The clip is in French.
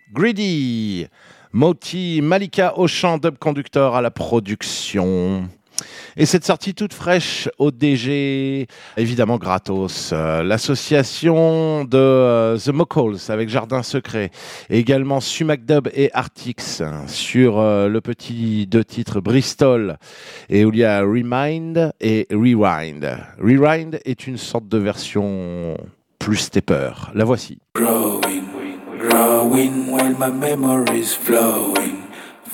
Greedy. Moti Malika au chant, Dub Conductor à la production. Et cette sortie toute fraîche au DG, évidemment gratos. L'association de The Mocals avec Jardin Secret. Et également Sumac Dub et Artix sur le petit 2 titres Bristol. Et où il y a Remind et Rewind. Rewind est une sorte de version plus stepper. La voici. Growing while my memory's flowing.